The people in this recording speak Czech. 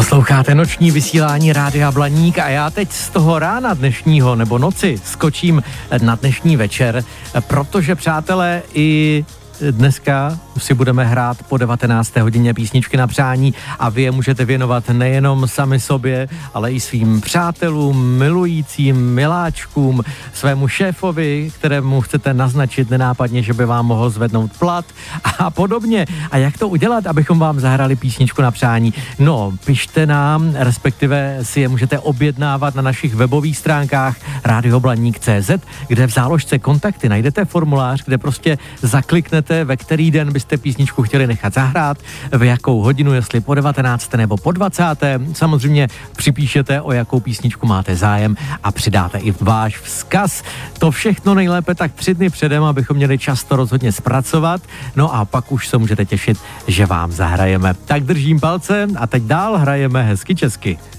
Posloucháte noční vysílání Rádia Blaník a já teď z toho rána dnešního nebo noci skočím na dnešní večer, protože přátelé i dneska si budeme hrát po 19. hodině písničky na přání a vy je můžete věnovat nejenom sami sobě, ale i svým přátelům, milujícím, miláčkům, svému šéfovi, kterému chcete naznačit nenápadně, že by vám mohl zvednout plat a podobně. A jak to udělat, abychom vám zahrali písničku na přání? No, pište nám, respektive si je můžete objednávat na našich webových stránkách radioblaník.cz, kde v záložce kontakty najdete formulář, kde prostě zakliknete, ve který den byste písničku chtěli nechat zahrát, v jakou hodinu, jestli po 19. nebo po 20. Samozřejmě připíšete, o jakou písničku máte zájem a přidáte i váš vzkaz. To všechno nejlépe tak 3 dny předem, abychom měli čas to rozhodně zpracovat. No a pak už se můžete těšit, že vám zahrajeme. Tak držím palce a teď dál hrajeme hezky česky.